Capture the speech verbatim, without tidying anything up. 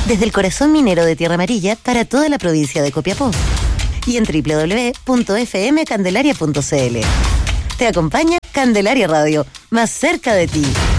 Desde el corazón minero de Tierra Amarilla para toda la provincia de Copiapó. Y en doble u doble u doble u punto f m candelaria punto c l. Te acompaña Candelaria Radio, más cerca de ti.